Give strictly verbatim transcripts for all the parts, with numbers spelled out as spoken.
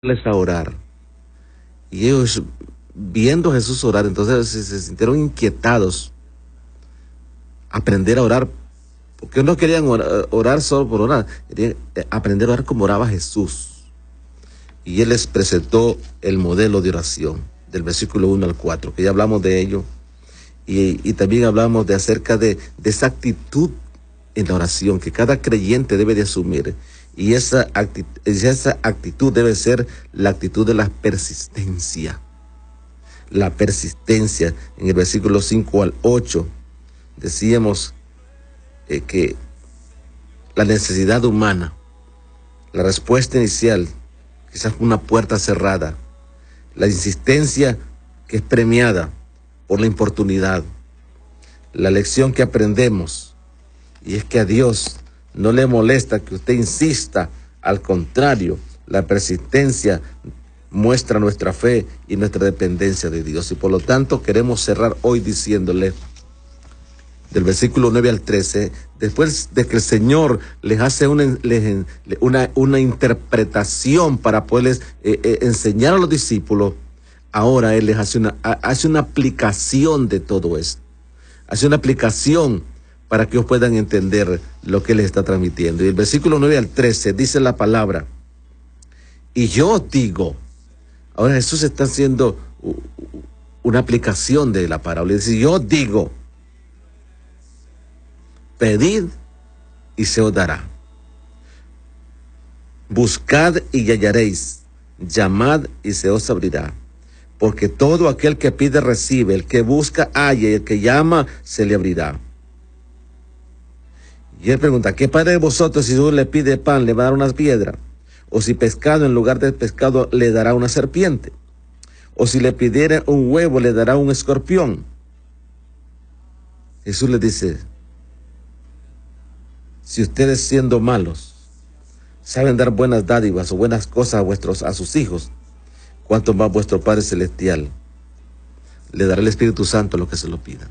a orar. Y ellos, viendo a Jesús orar, entonces se, se sintieron inquietados. Aprender a orar, porque no querían orar, orar solo por orar, querían aprender a orar como oraba Jesús. Y Él les presentó el modelo de oración, del versículo uno al cuatro, que ya hablamos de ello. Y, y también hablamos de acerca de, de esa actitud en la oración que cada creyente debe de asumir. Y esa actitud, esa actitud debe ser la actitud de la persistencia. La persistencia. En el versículo cinco al ocho decíamos eh, que la necesidad humana, la respuesta inicial, quizás una puerta cerrada, la insistencia que es premiada por la importunidad, la lección que aprendemos, y es que a Dios no le molesta que usted insista, al contrario, la persistencia muestra nuestra fe y nuestra dependencia de Dios. Y por lo tanto queremos cerrar hoy diciéndole, del versículo nueve al trece, después de que el Señor les hace una, les, una, una interpretación para poderles eh, eh, enseñar a los discípulos, ahora Él les hace una, hace una aplicación de todo esto. Hace una aplicación para que ellos puedan entender lo que Él les está transmitiendo. Y el versículo nueve al trece dice la palabra, y yo digo, ahora Jesús está haciendo una aplicación de la parábola. Dice, yo digo, pedid y se os dará. Buscad y hallaréis. Llamad y se os abrirá. Porque todo aquel que pide recibe, el que busca halla, y el que llama se le abrirá. Y él pregunta, ¿qué padre de vosotros si uno le pide pan le va a dar unas piedras? O si pescado en lugar de pescado le dará una serpiente? O si le pidiera un huevo le dará un escorpión? Jesús le dice, si ustedes siendo malos saben dar buenas dádivas o buenas cosas a vuestros, a sus hijos, cuánto más vuestro Padre Celestial le dará el Espíritu Santo a los que se lo pidan.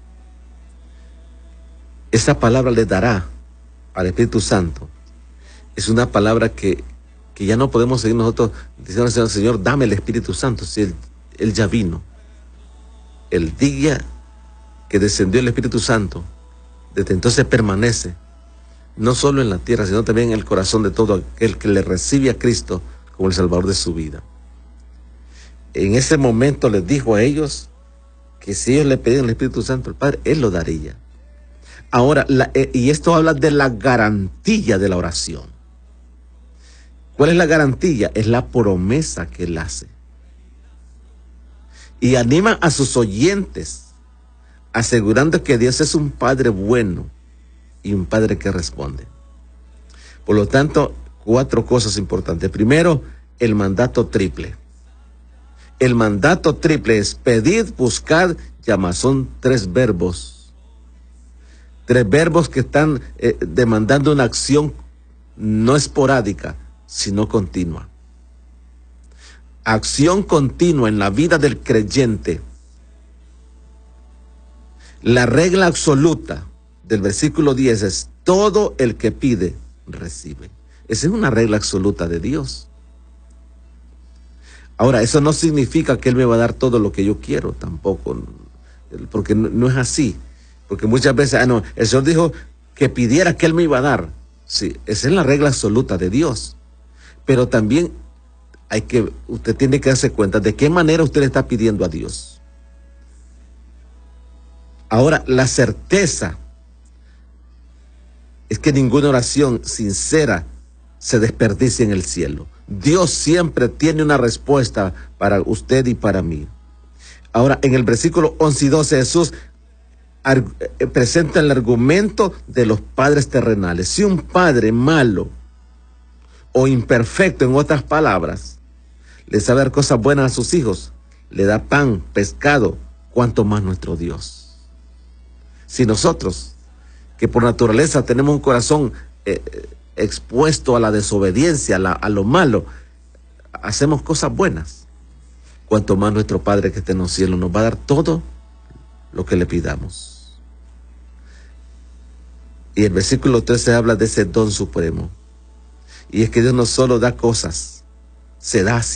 Esa palabra le dará al Espíritu Santo. Es una palabra que, que ya no podemos seguir nosotros diciendo al Señor, Señor, dame el Espíritu Santo, si él, él ya vino. El día que descendió el Espíritu Santo, desde entonces permanece, no solo en la tierra, sino también en el corazón de todo aquel que le recibe a Cristo como el Salvador de su vida. En ese momento les dijo a ellos que si ellos le pedían el Espíritu Santo al Padre, Él lo daría. Ahora, la, eh, y esto habla de la garantía de la oración. ¿Cuál es la garantía? Es la promesa que Él hace. Y anima a sus oyentes, asegurando que Dios es un Padre bueno y un Padre que responde. Por lo tanto, cuatro cosas importantes. Primero, el mandato triple. El mandato triple es pedid, buscad, llamad. Son tres verbos. Tres verbos que están eh, demandando una acción no esporádica, sino continua. Acción continua en la vida del creyente. La regla absoluta del versículo diez es, todo el que pide, recibe. Esa es una regla absoluta de Dios. Ahora, eso no significa que Él me va a dar todo lo que yo quiero, tampoco, porque no, no es así. Porque muchas veces, ah, no, el Señor dijo que pidiera que Él me iba a dar. Sí, esa es la regla absoluta de Dios. Pero también hay que, usted tiene que darse cuenta de qué manera usted le está pidiendo a Dios. Ahora, la certeza es que ninguna oración sincera se desperdicia en el cielo. Dios siempre tiene una respuesta para usted y para mí. Ahora, en el versículo once y doce, Jesús presenta el argumento de los padres terrenales. Si un padre malo o imperfecto, en otras palabras, le sabe dar cosas buenas a sus hijos, le da pan, pescado, cuánto más nuestro Dios. Si nosotros, que por naturaleza tenemos un corazón eh, expuesto a la desobediencia, a, la, a lo malo, hacemos cosas buenas, cuanto más nuestro Padre que está en los cielos nos va a dar todo lo que le pidamos. Y el versículo trece habla de ese don supremo. Y es que Dios no solo da cosas, se da así.